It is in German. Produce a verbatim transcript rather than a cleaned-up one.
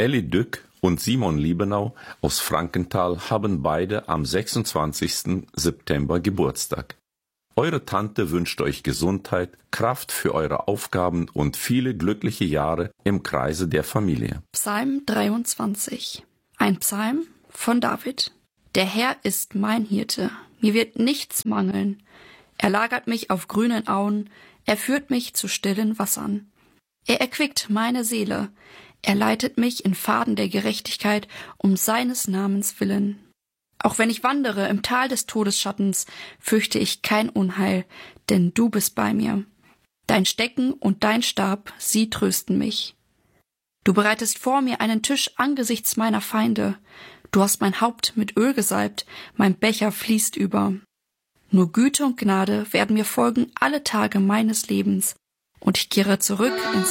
Elli Dück und Simon Liebenau aus Frankenthal haben beide am sechsundzwanzigsten September Geburtstag. Eure Tante wünscht euch Gesundheit, Kraft für eure Aufgaben und viele glückliche Jahre im Kreise der Familie. Psalm dreiundzwanzig. Ein Psalm von David. Der Herr ist mein Hirte, mir wird nichts mangeln. Er lagert mich auf grünen Auen, er führt mich zu stillen Wassern. Er erquickt meine Seele, er leitet mich in Pfaden der Gerechtigkeit um seines Namens willen. Auch wenn ich wandere im Tal des Todesschattens, fürchte ich kein Unheil, denn du bist bei mir. Dein Stecken und dein Stab, sie trösten mich. Du bereitest vor mir einen Tisch angesichts meiner Feinde. Du hast mein Haupt mit Öl gesalbt, mein Becher fließt über. Nur Güte und Gnade werden mir folgen alle Tage meines Lebens, und ich kehre zurück ins